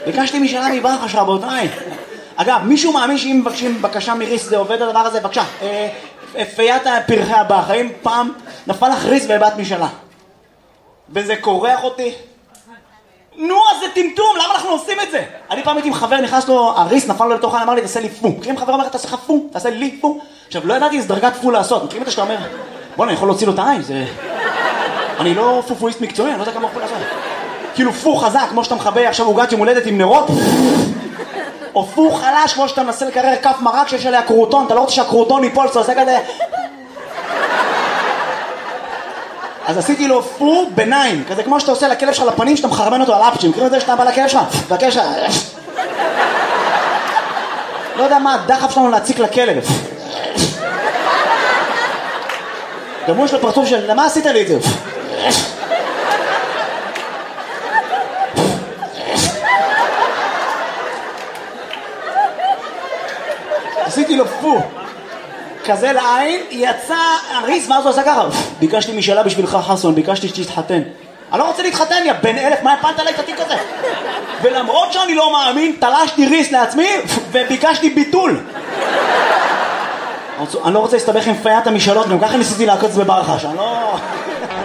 ביקשתי משאלה מברחש, רבותיי. אגב, מישהו מאמין שאם מבקשים בקשה מריס זה עובד הדבר הזה? בבקשה, פיית פרחי הבח, האם פעם נפל לך ריס והבאת משאלה? וזה קורח אותי? נו, אז זה טמטום, למה אנחנו עושים את זה? אני פעם הייתי עם חבר, נכנס לו, הריס נפל לו לתוכה, אמר לי, תעשה לי פו. מכירים חבר אומר, תעשה לך פו, תעשה לי פו. עכשיו, לא ידעתי איזה דרגת פו לעשות. מכירים את זה שאתה אומר, בוא, אני יכול להוציא לו את העין, זה... אני לא פופואיסט מקצועי, אני לא יודע כמה יכול לעשות. כאילו פו חזק, כמו שאתה מחבא עכשיו עוגת יום הולדת עם נרות, או פו חלש, כמו שאתה מנסה לקרר כף מרק שיש עליה קרוטון, אתה לא רוצה שהקרוטון ייפול, אתה עושה כזה... אז עשיתי לו פו ביניים, כזה כמו שאתה עושה לכלב שלך לפנים, שאתה מחרבן אותו על אפצ'ים. מכירים את זה שאתה בא לכלב שלך? והכלב שלך... לא יודע מה הדחף שלנו להציק לכלב. גם הוא יש לו פרצוף של, למה עשית לי את זה? עשיתי לו פו כזה לעין, יצא הריס, ואז הוא עשה ככה, ביקשתי משאלה בשבילך חסון, ביקשתי שתתחתן. אני לא רוצה להתחתן, יא בן 1000, מה הפלת עליי את התיק הזה? ולמרות שאני לא מאמין, תלשתי ריס לעצמי וביקשתי ביטול. אני לא רוצה להסתבך עם פיית המשאלות, גם ככה ניסיתי לעקוץ בברחש, אני לא...